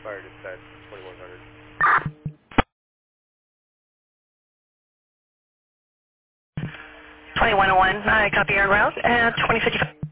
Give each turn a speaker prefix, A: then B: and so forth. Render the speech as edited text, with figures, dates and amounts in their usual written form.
A: Fire dispatch 2100.
B: 2101, I copy your route at 2055.